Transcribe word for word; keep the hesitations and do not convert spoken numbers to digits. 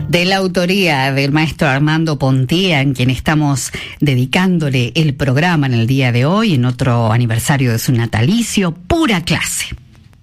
De la autoría del maestro Armando Pontía, en quien estamos dedicándole el programa en el día de hoy, en otro aniversario de su natalicio, Pura Clase.